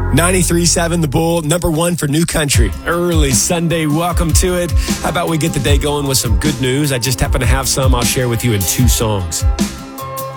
93.7 The Bull, number one for new country. Early Sunday, welcome to it. How about we get the day going with some good news? I just happen to have some I'll share with you in two songs.